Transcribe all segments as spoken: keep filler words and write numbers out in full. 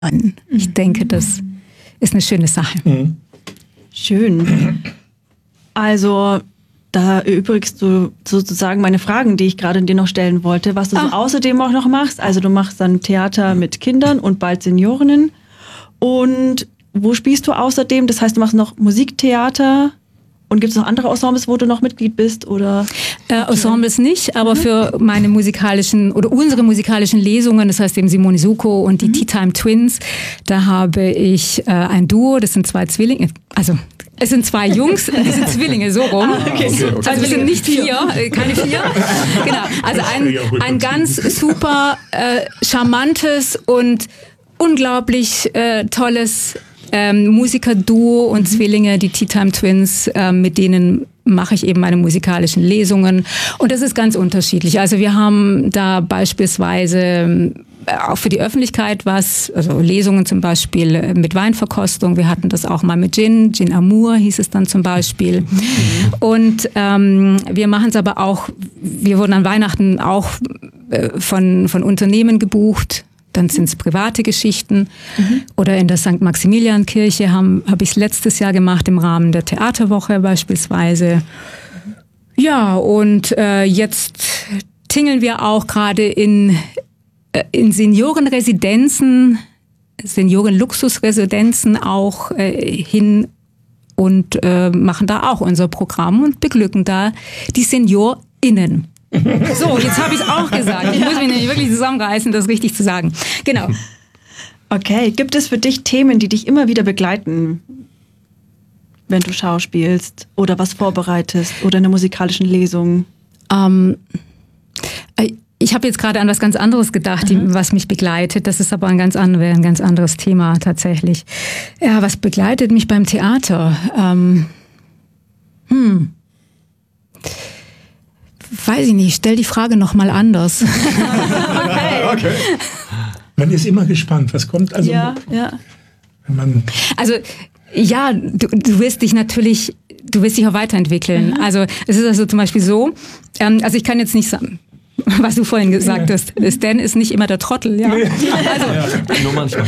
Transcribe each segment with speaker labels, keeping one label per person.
Speaker 1: Ich denke, das ist eine schöne Sache.
Speaker 2: Mhm.
Speaker 3: Schön. Also, da erübrigst du sozusagen meine Fragen, die ich gerade dir noch stellen wollte, was du so außerdem auch noch machst. Also du machst dann Theater mit Kindern und bald Seniorinnen. Und wo spielst du außerdem? Das heißt, du machst noch Musiktheater. Und gibt es noch andere Ensembles, wo du noch Mitglied bist? Oder?
Speaker 1: Äh, Ensembles nicht, aber mhm. für meine musikalischen oder unsere musikalischen Lesungen, das heißt eben Simone Suko und die mhm. Tea Time Twins, da habe ich äh, ein Duo, das sind zwei Zwillinge, also es sind zwei Jungs, es sind Zwillinge, so rum.
Speaker 3: Ah, okay.
Speaker 1: Okay, okay. Also wir sind nicht vier, äh, keine vier. Genau, also ein, ein ganz super äh, charmantes und unglaublich äh, tolles Ähm, Musiker-Duo und Zwillinge, die Tea Time Twins, ähm, mit denen mache ich eben meine musikalischen Lesungen. Und das ist ganz unterschiedlich. Also wir haben da beispielsweise äh, auch für die Öffentlichkeit was, also Lesungen zum Beispiel äh, mit Weinverkostung. Wir hatten das auch mal mit Gin, Gin Amour hieß es dann zum Beispiel. Mhm. Und ähm, wir machen es aber auch, wir wurden an Weihnachten auch äh, von, von Unternehmen gebucht. Dann sind es private Geschichten. Mhm. Oder in der Sankt Maximilian-Kirche habe hab ich es letztes Jahr gemacht, im Rahmen der Theaterwoche beispielsweise. Ja, und äh, jetzt tingeln wir auch gerade in, äh, in Seniorenresidenzen, Seniorenluxusresidenzen auch äh, hin und äh, machen da auch unser Programm und beglücken da die SeniorInnen. So, jetzt habe ich es auch gesagt. Ich muss mich nämlich wirklich zusammenreißen, das richtig zu sagen. Genau.
Speaker 3: Okay, gibt es für dich Themen, die dich immer wieder begleiten, wenn du schauspielst oder was vorbereitest oder in einer musikalischen Lesung?
Speaker 1: Ähm, ich habe jetzt gerade an was ganz anderes gedacht, die, was mich begleitet. Das ist aber ein ganz, andere, ein ganz anderes Thema tatsächlich. Ja, was begleitet mich beim Theater? Ähm, hm... Weiß ich nicht, stell die Frage noch mal anders.
Speaker 2: Okay. Okay. Man ist immer gespannt, was kommt. Also,
Speaker 3: ja, ja.
Speaker 2: Wenn man
Speaker 1: also ja, du, du wirst dich natürlich, du wirst dich auch weiterentwickeln. Mhm. Also es ist also zum Beispiel so, ähm, also ich kann jetzt nicht sagen, was du vorhin gesagt ja. hast, Stan ist nicht immer der Trottel, ja.
Speaker 2: Nee.
Speaker 1: Also,
Speaker 4: ja, nur manchmal.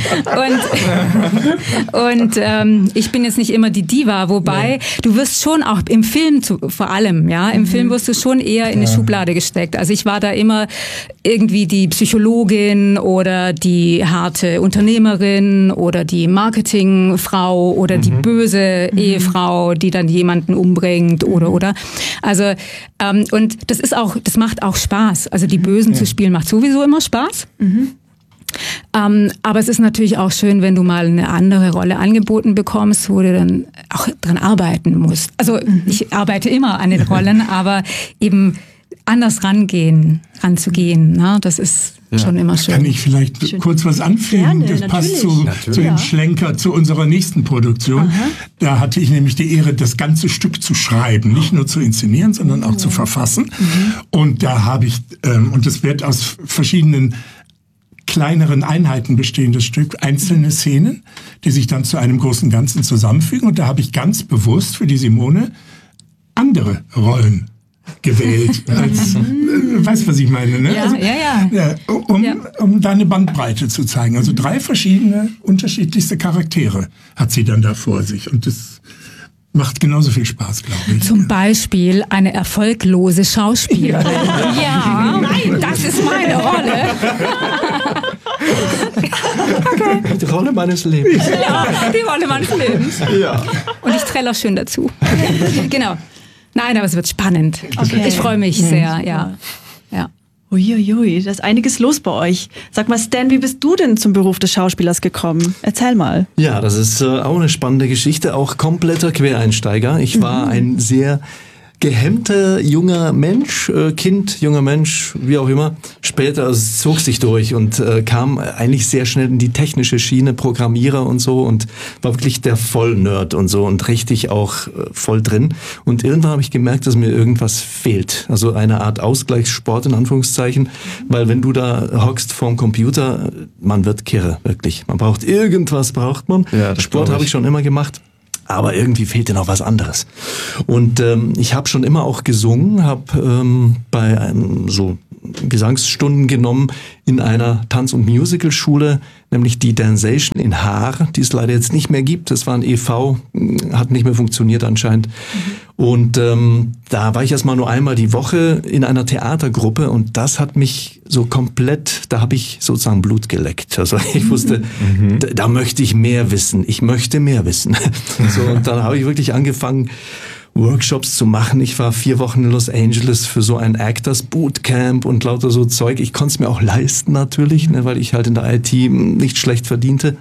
Speaker 1: Und, und ähm, ich bin jetzt nicht immer die Diva, wobei nee. du wirst schon auch im Film zu, vor allem, ja, im mhm. Film wirst du schon eher in eine ja. Schublade gesteckt. Also ich war da immer irgendwie die Psychologin oder die harte Unternehmerin oder die Marketingfrau oder mhm. die böse mhm. Ehefrau, die dann jemanden umbringt oder oder. Also ähm, und das ist auch, das macht auch Spaß. Also die Bösen ja. zu spielen macht sowieso immer Spaß. Mhm. Ähm, aber es ist natürlich auch schön, wenn du mal eine andere Rolle angeboten bekommst, wo du dann auch dran arbeiten musst. Also mhm. ich arbeite immer an den Rollen, aber eben anders rangehen, ranzugehen. Ne? Das ist ja. schon immer schön.
Speaker 2: Kann ich vielleicht schön. kurz was anfügen?
Speaker 3: Gerne,
Speaker 2: das passt zu, zu dem
Speaker 3: ja.
Speaker 2: Schlenker zu unserer nächsten Produktion. Aha. Da hatte ich nämlich die Ehre, das ganze Stück zu schreiben. Nicht nur zu inszenieren, sondern auch ja. zu verfassen. Mhm. Und da habe ich, ähm, und es wird aus verschiedenen kleineren Einheiten bestehendes Stück, einzelne Szenen, die sich dann zu einem großen Ganzen zusammenfügen. Und da habe ich ganz bewusst für die Simone andere Rollen gewählt. Als, äh, weißt du, was ich meine? Ne?
Speaker 1: Ja,
Speaker 2: also,
Speaker 1: ja, ja.
Speaker 2: ja um,
Speaker 1: ja.
Speaker 2: um da eine Bandbreite zu zeigen. Also drei verschiedene, unterschiedlichste Charaktere hat sie dann da vor sich. Und das macht genauso viel Spaß, glaube ich.
Speaker 1: Zum Beispiel eine erfolglose Schauspielerin. Ja, ja, nein, das ist meine Rolle.
Speaker 4: Okay. Die Rolle meines Lebens.
Speaker 1: Ja, die Rolle meines Lebens.
Speaker 4: Ja.
Speaker 1: Und ich trälle auch schön dazu. Genau. Nein, aber es wird spannend.
Speaker 3: Okay.
Speaker 1: Ich freue mich sehr, ja. ja.
Speaker 3: Uiuiui, da ist einiges los bei euch. Sag mal, Stan, wie bist du denn zum Beruf des Schauspielers gekommen? Erzähl mal.
Speaker 4: Ja, das ist äh, auch eine spannende Geschichte, auch kompletter Quereinsteiger. Ich war mhm. ein sehr gehemmter junger Mensch, äh, Kind, junger Mensch, wie auch immer. Später also, es zog sich durch und äh, kam eigentlich sehr schnell in die technische Schiene, Programmierer und so und war wirklich der Vollnerd und so und richtig auch äh, voll drin. Und irgendwann habe ich gemerkt, dass mir irgendwas fehlt. Also eine Art Ausgleichssport in Anführungszeichen, weil wenn du da hockst vorm Computer, man wird kirre, wirklich. Man braucht irgendwas, braucht man. Ja, Sport habe ich schon immer gemacht. Aber irgendwie fehlte noch was anderes. Und ähm, ich habe schon immer auch gesungen, habe ähm, bei einem so Gesangsstunden genommen in einer Tanz- und Musicalschule, nämlich die Dancehation in Haar, die es leider jetzt nicht mehr gibt. Das war ein E V, hat nicht mehr funktioniert anscheinend. Mhm. Und ähm, da war ich erstmal nur einmal die Woche in einer Theatergruppe und das hat mich so komplett, da habe ich sozusagen Blut geleckt. Also ich wusste, mhm. da, da möchte ich mehr wissen. Ich möchte mehr wissen. So, und dann habe ich wirklich angefangen, Workshops zu machen. Ich war vier Wochen in Los Angeles für so ein Actors Bootcamp und lauter so Zeug. Ich konnte es mir auch leisten natürlich, ne, weil ich halt in der I T nicht schlecht verdiente.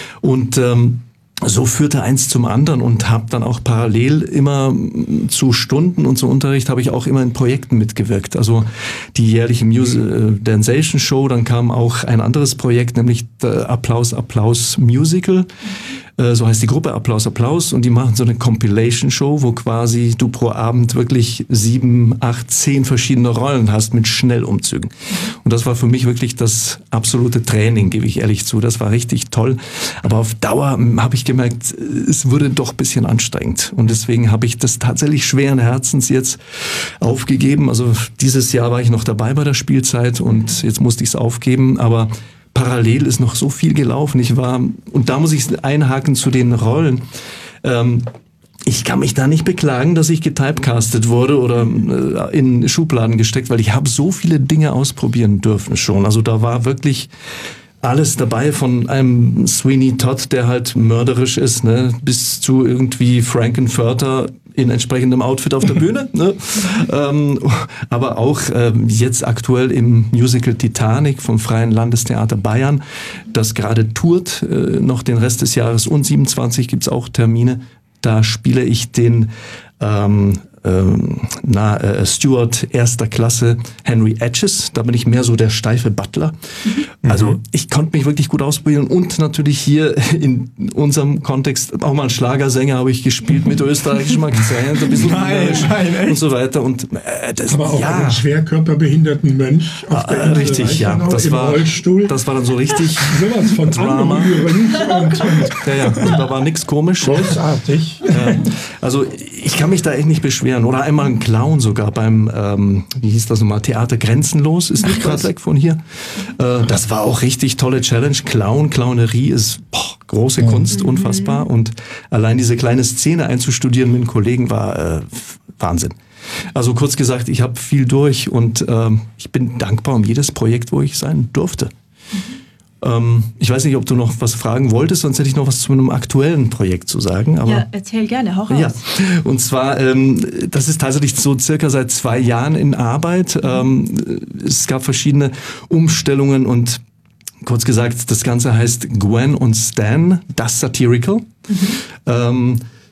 Speaker 4: Und ähm, so führte eins zum anderen und habe dann auch parallel immer zu Stunden und zu Unterricht habe ich auch immer in Projekten mitgewirkt. Also die jährliche Music äh, Dancehation Show, dann kam auch ein anderes Projekt, nämlich der Applaus Applaus Musical. Äh, so heißt die Gruppe Applaus Applaus und die machen so eine Compilation Show, wo quasi du pro Abend wirklich sieben, acht, zehn verschiedene Rollen hast mit Schnellumzügen. Und das war für mich wirklich das absolute Training, gebe ich ehrlich zu. Das war richtig toll. Aber auf Dauer habe ich gemerkt, es wurde doch ein bisschen anstrengend. Und deswegen habe ich das tatsächlich schweren Herzens jetzt aufgegeben. Also dieses Jahr war ich noch dabei bei der Spielzeit und jetzt musste ich es aufgeben. Aber parallel ist noch so viel gelaufen. Ich war, und da muss ich einhaken zu den Rollen. Ähm, ich kann mich da nicht beklagen, dass ich getypecastet wurde oder äh, in Schubladen gesteckt, weil ich habe so viele Dinge ausprobieren dürfen schon. Also da war wirklich alles dabei, von einem Sweeney Todd, der halt mörderisch ist, ne, bis zu irgendwie Frankenfurter in entsprechendem Outfit auf der Bühne. Ne? ähm, aber auch ähm, jetzt aktuell im Musical Titanic vom Freien Landestheater Bayern, das gerade tourt, äh, noch den Rest des Jahres und siebenundzwanzig gibt's auch Termine. Da spiele ich den ähm, ähm, na, äh, Steward erster Klasse Henry Etches. Da bin ich mehr so der steife Butler. Mhm. Also ich konnte mich wirklich gut ausprobieren und natürlich hier in unserem Kontext auch mal einen Schlagersänger habe ich gespielt mit österreichischem Akzent, ein bisschen
Speaker 2: nein, nein,
Speaker 4: und so weiter. Und äh, das,
Speaker 2: aber auch
Speaker 4: ja.
Speaker 2: einen schwerkörperbehinderten Mönch auf der
Speaker 4: ah, richtig, ja.
Speaker 2: Genau,
Speaker 4: das
Speaker 2: im
Speaker 4: war,
Speaker 2: Rollstuhl.
Speaker 4: Das war dann so richtig
Speaker 2: sowas von
Speaker 4: Drama.
Speaker 2: Anrührend und, und
Speaker 4: ja, ja. Und da war nichts komisch.
Speaker 2: Großartig.
Speaker 4: Ja. Also ich kann mich da echt nicht beschweren. Oder einmal ein Clown sogar beim, ähm, wie hieß das nochmal, Theater Grenzenlos, ist nicht gerade weg von hier. Äh, das war auch richtig tolle Challenge. Clown, Clownerie ist boah, große Kunst, mhm. unfassbar. Und allein diese kleine Szene einzustudieren mit den Kollegen war äh, Wahnsinn. Also kurz gesagt, ich habe viel durch und ähm, ich bin dankbar um jedes Projekt, wo ich sein durfte. Mhm. Ähm, ich weiß nicht, ob du noch was fragen wolltest, sonst hätte ich noch was zu einem aktuellen Projekt zu sagen. Aber,
Speaker 3: ja, erzähl gerne, hau raus.
Speaker 4: Ja, und zwar, ähm, das ist tatsächlich so circa seit zwei Jahren in Arbeit. Ähm, es gab verschiedene Umstellungen und kurz gesagt, das Ganze heißt Gwen und Stan, das Satirical. Mhm. Ähm,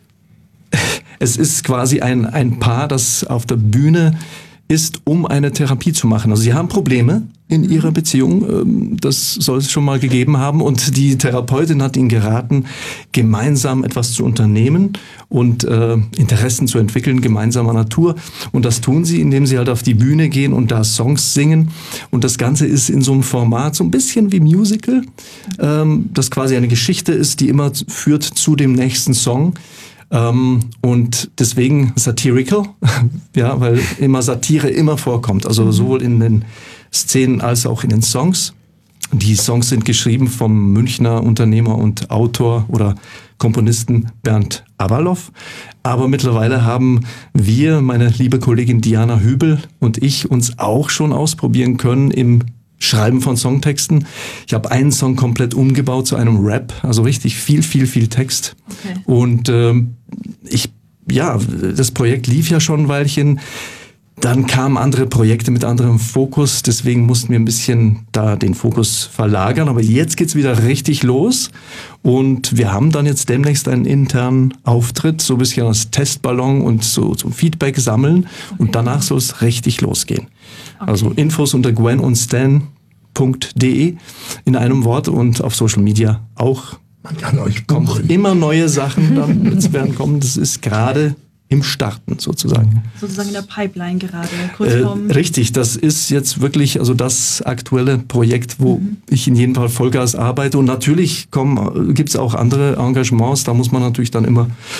Speaker 4: es ist quasi ein, ein Paar, das auf der Bühne ist, um eine Therapie zu machen. Also sie haben Probleme in ihrer Beziehung, das soll es schon mal gegeben haben und die Therapeutin hat ihnen geraten, gemeinsam etwas zu unternehmen und äh, Interessen zu entwickeln, gemeinsamer Natur, und das tun sie, indem sie halt auf die Bühne gehen und da Songs singen, und das Ganze ist in so einem Format so ein bisschen wie Musical, ähm, das quasi eine Geschichte ist, die immer führt zu dem nächsten Song. Ähm, und deswegen satirical, ja, weil immer Satire immer vorkommt, also sowohl in den Szenen als auch in den Songs. Die Songs sind geschrieben vom Münchner Unternehmer und Autor oder Komponisten Bernd Aberloff. Aber mittlerweile haben wir, meine liebe Kollegin Diana Hübel und ich, uns auch schon ausprobieren können im Schreiben von Songtexten. Ich habe einen Song komplett umgebaut zu einem Rap, also richtig viel, viel, viel Text. Okay. Und ähm, ich, ja, das Projekt lief ja schon ein Weilchen. Dann kamen andere Projekte mit anderem Fokus, deswegen mussten wir ein bisschen da den Fokus verlagern. Aber jetzt geht's wieder richtig los und wir haben dann jetzt demnächst einen internen Auftritt, so ein bisschen als Testballon und so zum Feedback sammeln. Okay. Und danach soll es richtig losgehen. Okay. Also Infos unter gwen und stan punkt de in einem Wort und auf Social Media auch.
Speaker 2: Man kann euch
Speaker 4: kommen immer neue Sachen dann jetzt werden kommen. Das ist gerade im Starten sozusagen.
Speaker 3: Sozusagen in der Pipeline gerade. Kurz
Speaker 4: äh,
Speaker 3: vorm
Speaker 4: richtig, das ist jetzt wirklich also das aktuelle Projekt, wo mhm. ich in jedem Fall Vollgas arbeite. Und natürlich gibt es auch andere Engagements, da muss man natürlich dann immer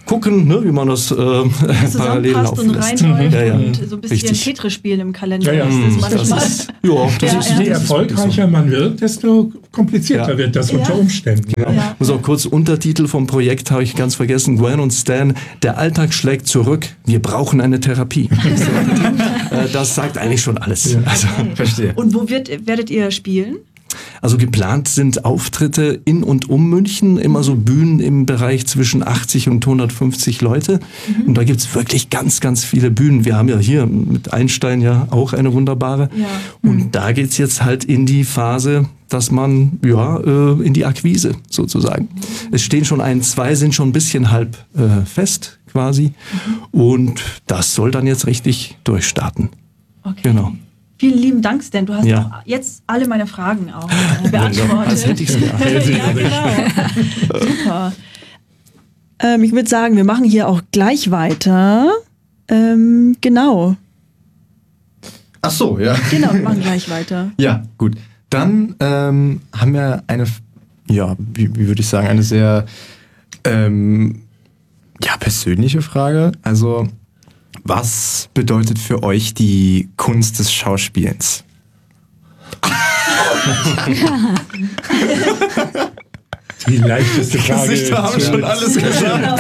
Speaker 4: gucken, ne, wie man das äh, parallel laufen
Speaker 3: und
Speaker 4: lässt.
Speaker 3: reinläuft
Speaker 4: Ja, ja.
Speaker 3: und so ein bisschen
Speaker 4: Richtig.
Speaker 3: Tetris spielen im Kalender.
Speaker 2: Ja, ja.
Speaker 3: ist das
Speaker 4: Das
Speaker 3: manchmal.
Speaker 4: ist, ja, das
Speaker 3: Ja,
Speaker 4: ist,
Speaker 3: ja.
Speaker 2: Je erfolgreicher man wird, desto komplizierter
Speaker 4: Ja.
Speaker 2: wird das
Speaker 3: Ja.
Speaker 2: unter Umständen.
Speaker 4: Genau.
Speaker 3: Ja.
Speaker 4: Und so kurz Untertitel vom Projekt habe ich ganz vergessen. Gwen und Stan, der Alltag schlägt zurück. Wir brauchen eine Therapie. So, äh, das sagt eigentlich schon alles. Also,
Speaker 5: Verstehe.
Speaker 3: Und wo wird, werdet ihr spielen?
Speaker 4: also geplant sind Auftritte in und um München, immer so Bühnen im Bereich zwischen achtzig und hundertfünfzig Leute. Mhm. Und da gibt's wirklich ganz, ganz viele Bühnen. Wir haben ja hier mit Einstein ja auch eine wunderbare.
Speaker 3: Ja.
Speaker 4: Und
Speaker 3: Mhm.
Speaker 4: da geht's jetzt halt in die Phase, dass man, ja, äh, in die Akquise sozusagen. Es stehen schon ein, zwei sind schon ein bisschen halb äh, fest quasi. Mhm. Und das soll dann jetzt richtig durchstarten.
Speaker 3: Okay.
Speaker 4: Genau.
Speaker 3: Vielen lieben Dank, Stan. Du hast
Speaker 4: Ja.
Speaker 3: auch jetzt alle meine Fragen auch äh, beantwortet.
Speaker 4: Als hätte ich's gehabt.
Speaker 3: Ja, genau. Super. Ähm, ich würde sagen, wir machen hier auch gleich weiter. Ähm, genau.
Speaker 5: Ach so, ja.
Speaker 3: Genau, wir machen gleich weiter.
Speaker 5: Ja, gut. Dann ähm, haben wir eine, ja, wie, wie würde ich sagen, eine sehr ähm, ja, persönliche Frage. Also, was bedeutet für euch die Kunst des Schauspielens?
Speaker 2: Die leichteste Frage.
Speaker 5: Gesichter haben schon alles gesagt.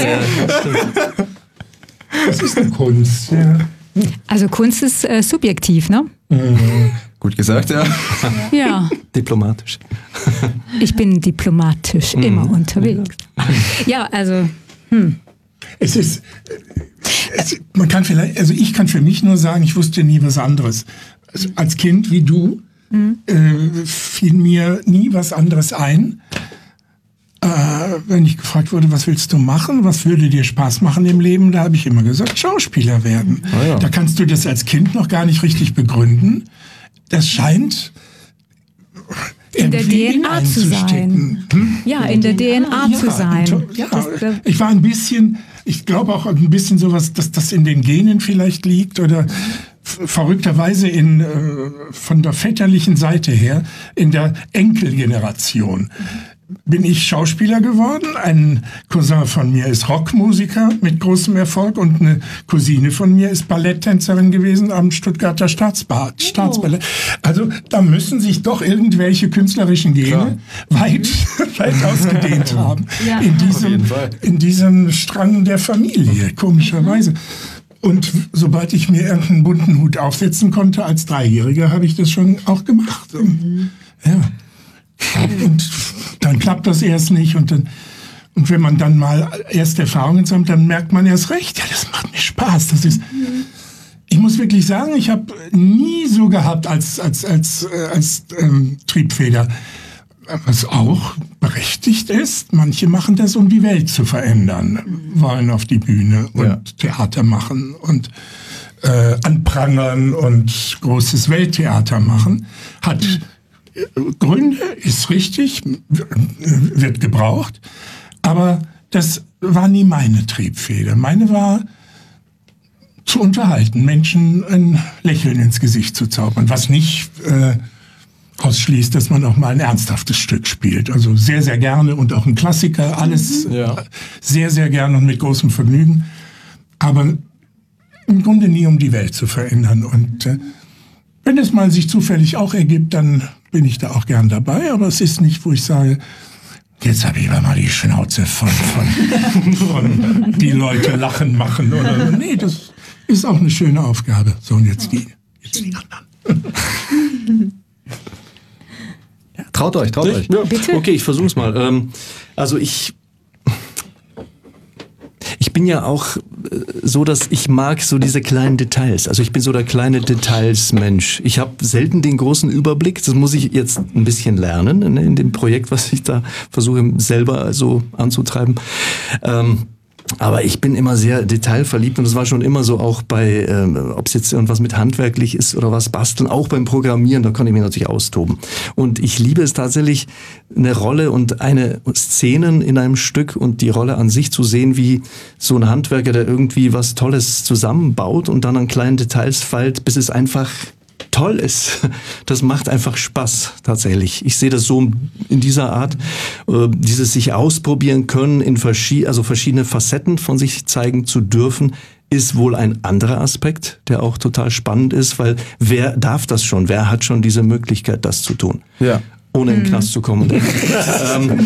Speaker 2: Das ist eine Kunst, ja.
Speaker 1: Also Kunst ist äh, subjektiv, ne?
Speaker 5: Gut gesagt, ja.
Speaker 1: Ja.
Speaker 4: Diplomatisch.
Speaker 1: Ich bin diplomatisch immer unterwegs. Ja, also, hm.
Speaker 2: Es ist, es, man kann vielleicht, also ich kann für mich nur sagen, ich wusste nie was anderes. Also als Kind wie du mhm. äh, fiel mir nie was anderes ein. Äh, wenn ich gefragt wurde, was willst du machen, was würde dir Spaß machen im Leben, da habe ich immer gesagt, Schauspieler werden.
Speaker 5: Ah, ja.
Speaker 2: Da kannst du das als Kind noch gar nicht richtig begründen. Das scheint
Speaker 1: in der D N A zu sein. Hm? Ja, in der D N A
Speaker 2: ja,
Speaker 1: zu sein.
Speaker 2: Ja,
Speaker 1: Das, äh,
Speaker 2: ich war ein bisschen, ich glaube auch ein bisschen sowas, dass das in den Genen vielleicht liegt oder f- verrückterweise in, äh, von der väterlichen Seite her in der Enkelgeneration. Bin ich Schauspieler geworden. Ein Cousin von mir ist Rockmusiker mit großem Erfolg und eine Cousine von mir ist Balletttänzerin gewesen am Stuttgarter Staatsbad, Staatsballett. Also da müssen sich doch irgendwelche künstlerischen Gene weit, weit ausgedehnt haben
Speaker 3: Ja.
Speaker 2: in
Speaker 5: Auf
Speaker 2: diesem,
Speaker 5: jeden Fall.
Speaker 2: in diesem Strang der Familie, komischerweise. Und sobald ich mir irgendeinen bunten Hut aufsetzen konnte als Dreijähriger, habe ich das schon auch gemacht. Und, ja. Und dann klappt das erst nicht und dann und wenn man dann mal erste Erfahrungen sammelt, dann merkt man erst recht, ja, das macht mir Spaß. Das ist, ich muss wirklich sagen, ich habe nie so gehabt als als als äh, als ähm, Triebfeder, was auch berechtigt ist. Manche machen das, um die Welt zu verändern, wollen auf die Bühne und
Speaker 5: Ja.
Speaker 2: Theater machen und äh, anprangern und großes Welttheater machen. Hat Gründe, ist richtig, wird gebraucht, aber das war nie meine Triebfeder. Meine war zu unterhalten, Menschen ein Lächeln ins Gesicht zu zaubern, was nicht äh, ausschließt, dass man auch mal ein ernsthaftes Stück spielt. Also sehr, sehr gerne und auch ein Klassiker, alles
Speaker 5: Ja.
Speaker 2: sehr, sehr gerne und mit großem Vergnügen, aber im Grunde nie, um die Welt zu verändern. Und äh, wenn es mal sich zufällig auch ergibt, dann bin ich da auch gern dabei, aber es ist nicht, wo ich sage, jetzt habe ich aber mal die Schnauze von, von, von die Leute lachen machen oder so. Nee, das ist auch eine schöne Aufgabe. So, und jetzt die, jetzt die anderen.
Speaker 5: Traut euch, traut euch.
Speaker 4: Ja,
Speaker 1: Bitte?
Speaker 4: Okay, ich versuch's mal. Ähm, also ich ich bin ja auch äh, so, dass ich mag so diese kleinen Details. Also ich bin so der kleine Details-Mensch. Ich habe selten den großen Überblick. Das muss ich jetzt ein bisschen lernen, ne, in dem Projekt, was ich da versuche selber so anzutreiben. Ähm, Aber ich bin immer sehr detailverliebt und das war schon immer so auch bei, ähm, ob es jetzt irgendwas mit handwerklich ist oder was basteln, auch beim Programmieren, da konnte ich mich natürlich austoben. Und ich liebe es tatsächlich, eine Rolle und eine Szenen in einem Stück und die Rolle an sich zu sehen, wie so ein Handwerker, der irgendwie was Tolles zusammenbaut und dann an kleinen Details feilt, bis es einfach toll ist. Das macht einfach Spaß, tatsächlich. Ich sehe das so in dieser Art, äh, dieses sich ausprobieren können, in verschied- also verschiedene Facetten von sich zeigen zu dürfen, ist wohl ein anderer Aspekt, der auch total spannend ist, weil wer darf das schon? Wer hat schon diese Möglichkeit, das zu tun?
Speaker 5: Ja.
Speaker 4: Ohne in den Knast zu kommen. ähm,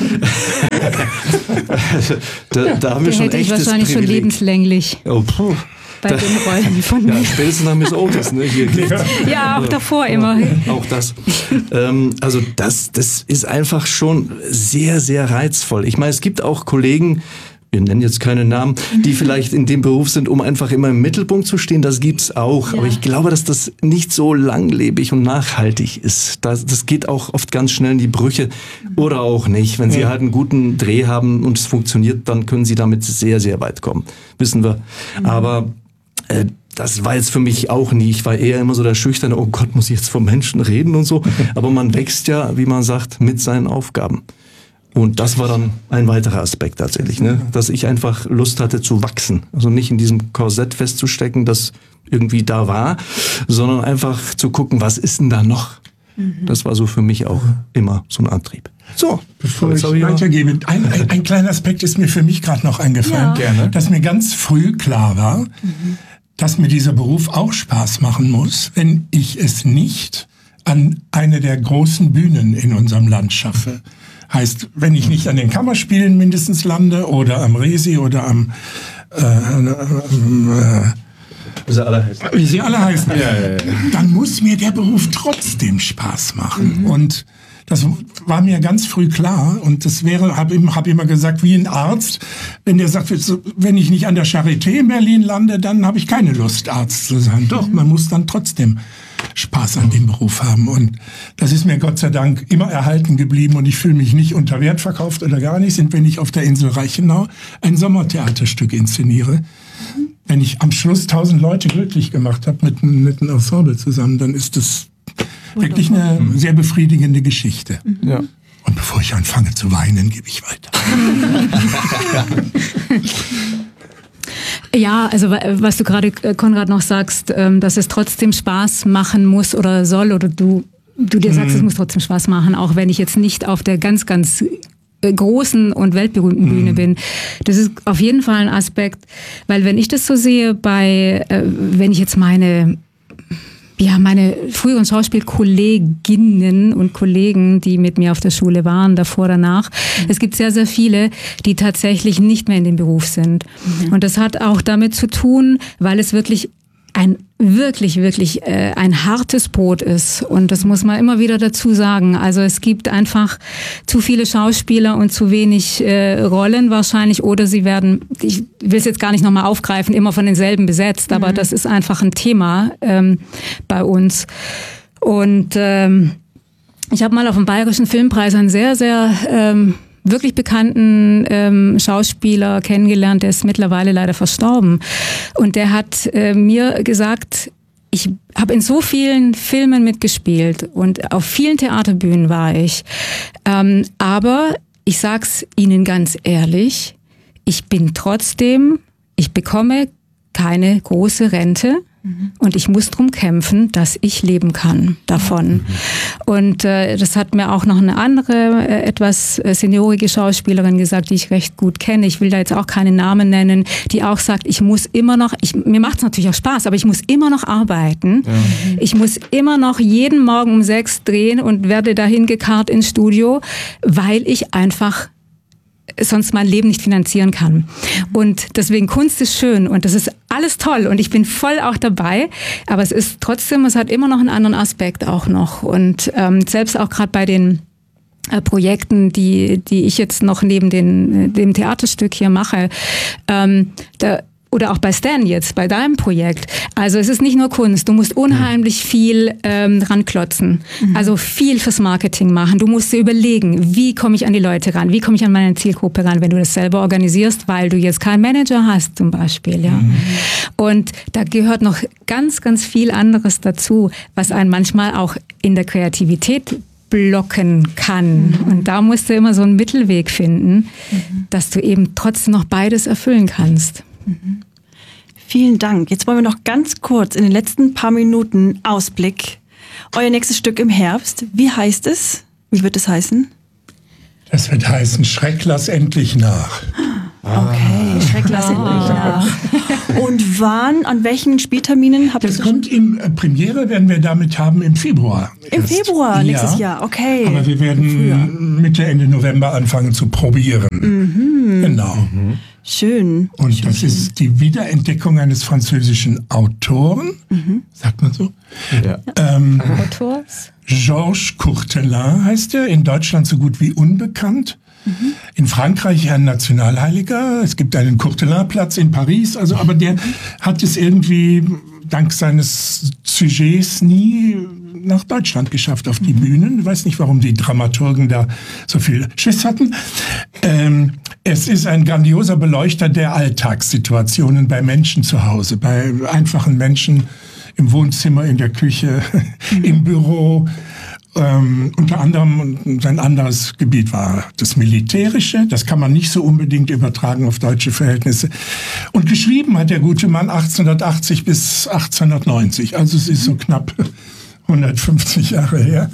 Speaker 4: da, da haben wir
Speaker 1: Der
Speaker 4: schon
Speaker 1: hätte ich
Speaker 4: echtes
Speaker 1: wahrscheinlich schon
Speaker 4: Privileg.
Speaker 1: lebenslänglich.
Speaker 4: Oh, puh.
Speaker 1: Bei den Rollen von
Speaker 4: Ja,
Speaker 1: mir.
Speaker 4: spätestens nach Miss Otis, ne? Hier gibt's-
Speaker 1: Ja, auch davor immer.
Speaker 4: Auch das. ähm, also das, das ist einfach schon sehr, sehr reizvoll. Ich meine, es gibt auch Kollegen, wir nennen jetzt keine Namen, die vielleicht in dem Beruf sind, um einfach immer im Mittelpunkt zu stehen. Das gibt's auch.
Speaker 1: Ja.
Speaker 4: Aber ich glaube, dass das nicht so langlebig und nachhaltig ist. Das, das geht auch oft ganz schnell in die Brüche oder auch nicht. Wenn Sie halt einen guten Dreh haben und es funktioniert, dann können Sie damit sehr, sehr weit kommen. Wissen wir. Aber äh, das war jetzt für mich auch nie. Ich war eher immer so der Schüchterne, oh Gott, muss ich jetzt vor Menschen reden und so. Aber man wächst ja, wie man sagt, mit seinen Aufgaben. Und das war dann ein weiterer Aspekt tatsächlich, ne? Dass ich einfach Lust hatte zu wachsen. Also nicht in diesem Korsett festzustecken, das irgendwie da war, sondern einfach zu gucken, was ist denn da noch? Mhm. Das war so für mich auch immer so ein Antrieb. So,
Speaker 2: Bevor ich
Speaker 4: hab ich
Speaker 2: weitergebe, ein, ein, ein kleiner Aspekt ist mir für mich gerade noch eingefallen,
Speaker 3: Ja.
Speaker 5: Gerne.
Speaker 2: dass mir ganz früh klar war, mhm. dass mir dieser Beruf auch Spaß machen muss, wenn ich es nicht an eine der großen Bühnen in unserem Land schaffe. Heißt, wenn ich nicht an den Kammerspielen mindestens lande oder am Resi oder am äh, äh,
Speaker 4: Wie sie alle heißen.
Speaker 2: wie sie alle heißen,
Speaker 5: Ja, ja, ja.
Speaker 2: dann muss mir der Beruf trotzdem Spaß machen. Und das war mir ganz früh klar. Und das wäre, habe ich hab immer gesagt, wie ein Arzt, wenn der sagt, wenn ich nicht an der Charité in Berlin lande, dann habe ich keine Lust, Arzt zu sein. Doch, man muss dann trotzdem Spaß an dem Beruf haben. Und das ist mir Gott sei Dank immer erhalten geblieben. Und ich fühle mich nicht unter Wert verkauft oder gar nicht. Und wenn ich auf der Insel Reichenau ein Sommertheaterstück inszeniere, wenn ich am Schluss tausend Leute glücklich gemacht habe mit, mit einem Ensemble zusammen, dann ist das wirklich eine sehr befriedigende Geschichte.
Speaker 5: Ja.
Speaker 2: Und bevor ich anfange zu weinen, gebe ich weiter.
Speaker 1: Ja, also was du gerade, Konrad, noch sagst, dass es trotzdem Spaß machen muss oder soll, oder du, du dir sagst, es muss trotzdem Spaß machen, auch wenn ich jetzt nicht auf der ganz, ganz großen und weltberühmten Bühne bin. Das ist auf jeden Fall ein Aspekt, weil wenn ich das so sehe, bei, wenn ich jetzt meine ja, meine früheren Schauspielkolleginnen und Kollegen, die mit mir auf der Schule waren, davor, danach. Mhm. Es gibt sehr, sehr viele, die tatsächlich nicht mehr in dem Beruf sind. Mhm. Und das hat auch damit zu tun, weil es wirklich ein wirklich, wirklich äh, ein hartes Brot ist. Und das muss man immer wieder dazu sagen. Also es gibt einfach zu viele Schauspieler und zu wenig äh, Rollen wahrscheinlich. Oder sie werden, ich will es jetzt gar nicht nochmal aufgreifen, immer von denselben besetzt. Aber mhm. das ist einfach ein Thema ähm, bei uns. Und ähm, ich habe mal auf dem Bayerischen Filmpreis einen sehr, sehr ähm, wirklich bekannten ähm, Schauspieler kennengelernt, der ist mittlerweile leider verstorben. Und der hat äh, mir gesagt, ich habe in so vielen Filmen mitgespielt und auf vielen Theaterbühnen war ich. Ähm, aber ich sag's Ihnen ganz ehrlich, ich bin trotzdem, ich bekomme keine große Rente. Und ich muss drum kämpfen, dass ich leben kann davon. Mhm. Und äh, das hat mir auch noch eine andere, äh, etwas äh, seniorige Schauspielerin gesagt, die ich recht gut kenne. Ich will da jetzt auch keine Namen nennen, die auch sagt, ich muss immer noch, ich, mir macht es natürlich auch Spaß, aber ich muss immer noch arbeiten. Ja. Ich muss immer noch jeden Morgen um sechs drehen und werde dahin gekarrt ins Studio, weil ich einfach sonst mein Leben nicht finanzieren kann. Und deswegen, Kunst ist schön und das ist alles toll und ich bin voll auch dabei, aber es ist trotzdem, es hat immer noch einen anderen Aspekt auch noch. Und ähm, selbst auch gerade bei den äh, Projekten, die die ich jetzt noch neben den, dem Theaterstück hier mache, ähm, da oder auch bei Stan jetzt, bei deinem Projekt. Also es ist nicht nur Kunst, du musst unheimlich viel ähm, ranklotzen. Mhm. Also viel fürs Marketing machen. Du musst dir überlegen, wie komme ich an die Leute ran, wie komme ich an meine Zielgruppe ran, wenn du das selber organisierst, weil du jetzt keinen Manager hast zum Beispiel. Ja. Mhm. Und da gehört noch ganz, ganz viel anderes dazu, was einen manchmal auch in der Kreativität blocken kann. Mhm. Und da musst du immer so einen Mittelweg finden, mhm. dass du eben trotzdem noch beides erfüllen kannst.
Speaker 3: Vielen Dank. Jetzt wollen wir noch ganz kurz in den letzten paar Minuten Ausblick. Euer nächstes Stück im Herbst. Wie heißt es? Wie wird es heißen?
Speaker 2: Das wird heißen, Schreck lass endlich nach.
Speaker 3: Okay, Schreck lass endlich nach. Und wann, an welchen Spielterminen habt ihr
Speaker 2: Das
Speaker 3: das?
Speaker 2: kommt im äh, Premiere werden wir damit haben im Februar.
Speaker 3: Im
Speaker 2: erst.
Speaker 3: Februar nächstes
Speaker 2: Ja.
Speaker 3: Jahr, okay.
Speaker 2: Aber wir
Speaker 3: Früher.
Speaker 2: werden Mitte, Ende November anfangen zu probieren.
Speaker 3: Mhm.
Speaker 2: Genau.
Speaker 3: Schön.
Speaker 2: Und
Speaker 3: schön,
Speaker 2: das
Speaker 3: schön.
Speaker 2: ist die Wiederentdeckung eines französischen Autoren,
Speaker 3: Mhm.
Speaker 2: sagt man so.
Speaker 5: Ja.
Speaker 2: Ähm,
Speaker 1: Autors?
Speaker 2: Georges Courtelin heißt er, in Deutschland so gut wie unbekannt. Mhm. In Frankreich ein Nationalheiliger. Es gibt einen Courtelin-Platz in Paris. Also, aber der hat es irgendwie dank seines Sujets nie nach Deutschland geschafft auf die Bühnen. Ich weiß nicht, warum die Dramaturgen da so viel Schiss hatten. Ähm, es ist ein grandioser Beleuchter der Alltagssituationen bei Menschen zu Hause, bei einfachen Menschen im Wohnzimmer, in der Küche, im Büro. Ähm, unter anderem, und sein anderes Gebiet war das Militärische. Das kann man nicht so unbedingt übertragen auf deutsche Verhältnisse. Und geschrieben hat der gute Mann achtzehnhundertachtzig bis achtzehnhundertneunzig. Also es ist so knapp hundertfünfzig Jahre her.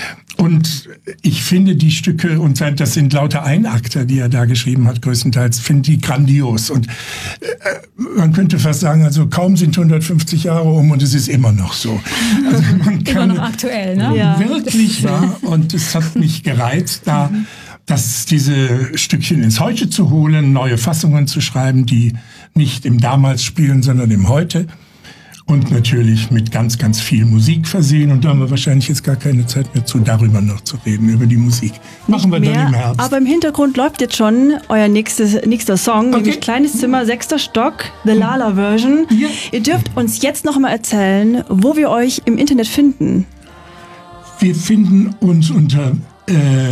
Speaker 2: Und ich finde die Stücke, und das sind lauter Einakter, die er da geschrieben hat, größtenteils, finde die grandios. Und äh, man könnte fast sagen, also kaum sind hundertfünfzig Jahre um und es ist immer noch so. Also man
Speaker 1: Immer
Speaker 2: kann
Speaker 1: noch aktuell, ne?
Speaker 3: Ja.
Speaker 2: wirklich wahr. Und es hat mich gereizt, da dass diese Stückchen ins Heute zu holen, neue Fassungen zu schreiben, die nicht im Damals spielen, sondern im Heute. Und natürlich mit ganz, ganz viel Musik versehen. Und da haben wir wahrscheinlich jetzt gar keine Zeit mehr zu, darüber noch zu reden, über die Musik. Machen wir
Speaker 3: Mehr,
Speaker 2: dann im Herbst.
Speaker 3: aber im Hintergrund läuft jetzt schon euer nächstes, nächster Song,
Speaker 2: Okay.
Speaker 3: nämlich Kleines Zimmer, sechster Stock, The Lala Version.
Speaker 2: Ja.
Speaker 3: Ihr dürft uns jetzt noch mal erzählen, wo wir euch im Internet finden.
Speaker 2: Wir finden uns unter äh,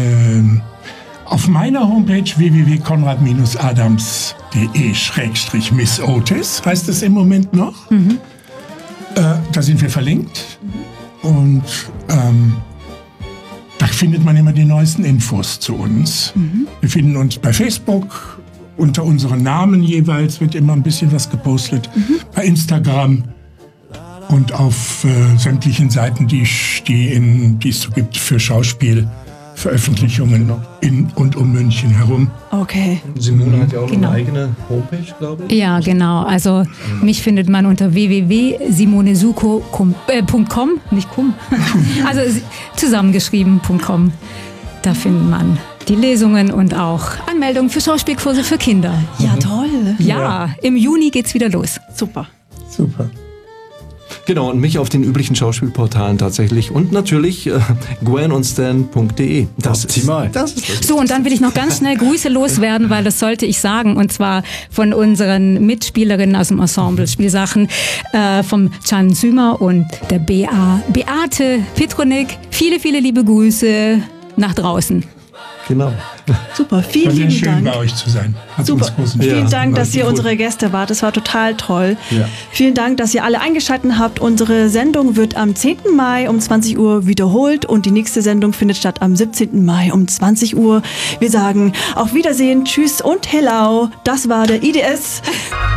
Speaker 2: auf meiner Homepage w w w punkt konrad adams punkt de schrägstrich Miss Otis, heißt es im Moment noch. Mhm. Äh, da sind wir verlinkt. Und ähm, da findet man immer die neuesten Infos zu uns. Mhm. Wir finden uns bei Facebook unter unseren Namen jeweils, wird immer ein bisschen was gepostet. Mhm. Bei Instagram und auf äh, sämtlichen Seiten, die, die, in, die es so gibt für Schauspielveröffentlichungen in und um München herum.
Speaker 3: Okay.
Speaker 4: Simone hat ja auch
Speaker 1: Genau.
Speaker 4: eine eigene Homepage, glaube ich.
Speaker 1: Ja, genau. Also mich findet man unter w w w punkt simonesuko punkt com, nicht cum, also zusammengeschrieben punkt com. Da findet man die Lesungen und auch Anmeldungen für Schauspielkurse für Kinder.
Speaker 3: Ja, toll.
Speaker 1: Ja, im Juni geht's wieder los.
Speaker 3: Super.
Speaker 2: Super.
Speaker 4: Genau, und mich auf den üblichen Schauspielportalen tatsächlich. Und natürlich äh, gwen und stan punkt de. Das
Speaker 5: Optimal.
Speaker 4: Ist, das ist das.
Speaker 1: So, und dann will ich noch ganz schnell Grüße loswerden, weil das sollte ich sagen, und zwar von unseren Mitspielerinnen aus dem Ensemble Spielsachen, äh, vom Can Sümer und der Bea, Beate Petronik. Viele, viele liebe Grüße nach draußen.
Speaker 4: Genau.
Speaker 3: Super. Vielen,
Speaker 2: War sehr
Speaker 3: vielen
Speaker 2: schön,
Speaker 3: Dank.
Speaker 2: bei euch zu sein. Hat
Speaker 3: Super.
Speaker 2: uns großen
Speaker 3: Vielen
Speaker 4: Ja,
Speaker 3: Dank, dass
Speaker 4: war
Speaker 3: ihr
Speaker 4: cool.
Speaker 3: unsere Gäste wart. Das war total toll.
Speaker 5: Ja.
Speaker 3: Vielen Dank, dass ihr alle eingeschaltet habt. Unsere Sendung wird am zehnten Mai um zwanzig Uhr wiederholt und die nächste Sendung findet statt am siebzehnten Mai um zwanzig Uhr. Wir sagen auf Wiedersehen, tschüss und hello. Das war der I D S